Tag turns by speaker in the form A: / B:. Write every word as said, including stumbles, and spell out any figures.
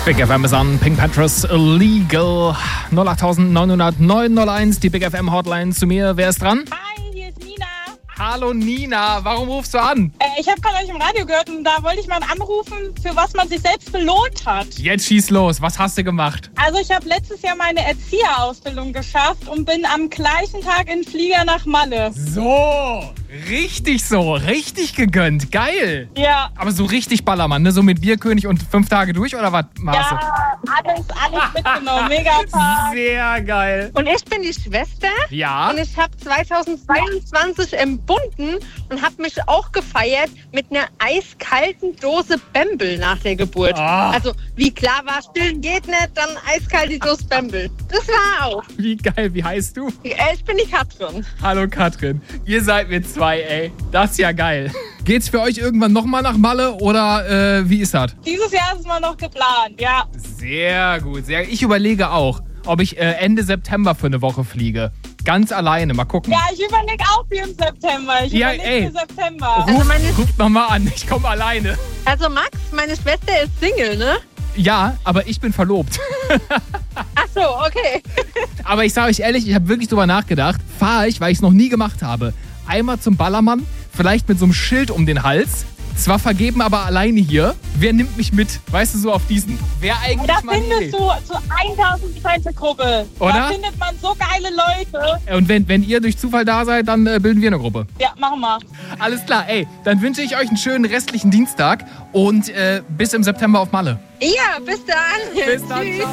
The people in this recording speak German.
A: Big F M ist an, Pink Panthers Illegal. null acht neun null neun null eins, die Big F M Hotline zu mir. Wer ist dran?
B: Hi, hier ist Nina.
A: Hallo Nina, warum rufst du an?
B: Äh, ich habe gerade euch im Radio gehört und da wollte ich mal anrufen, für was man sich selbst belohnt hat.
A: Jetzt schieß los, was hast du gemacht?
B: Also ich habe letztes Jahr meine Erzieherausbildung geschafft und bin am gleichen Tag in Flieger nach Malle.
A: So, richtig so, richtig gegönnt, geil.
B: Ja.
A: Aber so richtig Ballermann, ne? So mit Bierkönig und fünf Tage durch oder was machst du?
B: Ja, alles, alles mitgenommen, mega Park.
A: Sehr geil.
C: Und ich bin die Schwester.
A: Ja?
C: Und ich habe zweitausendzweiundzwanzig empfunden und habe mich auch gefeiert mit einer eiskalten Dose Bembel nach der Geburt.
A: Ah.
C: Also, wie klar war, stillen geht nicht, dann eiskalt die Dose Bembel. Das war auch.
A: Wie geil, wie heißt du?
C: Ich bin die Katrin.
A: Hallo Katrin, ihr seid mit zwei, ey. Das ist ja geil. Geht's für euch irgendwann nochmal nach Malle oder äh, wie ist das?
B: Dieses Jahr ist mal noch geplant, ja.
A: Sehr gut, sehr. Ich überlege auch, ob ich äh, Ende September für eine Woche fliege. Ganz alleine, mal gucken.
B: Ja, ich überlege auch für im September. Ich
A: Ja,
B: überlege
A: ey.
B: für September.
A: Ruf,
C: Also meine-
A: ruf nochmal an, ich komme alleine.
C: Also Max, meine Schwester ist Single, ne?
A: Ja, aber ich bin verlobt.
C: Ach so, okay.
A: Aber ich sage euch ehrlich, ich habe wirklich drüber nachgedacht. Fahre ich, weil ich es noch nie gemacht habe. Einmal zum Ballermann, vielleicht mit so einem Schild um den Hals. Zwar vergeben, aber alleine hier. Wer nimmt mich mit? Weißt du, so auf diesen. Wer eigentlich
B: Da
A: mal
B: findest du zu tausend Prozent eine Gruppe.
A: Oder?
B: Da findet man so geile Leute.
A: Und wenn, wenn ihr durch Zufall da seid, dann äh, bilden wir eine Gruppe.
B: Ja, machen wir.
A: Alles klar, ey, dann wünsche ich euch einen schönen restlichen Dienstag und äh, bis im September auf Malle.
C: Ja, bis dann.
A: Bis dann,
C: Tschüss.
A: ciao.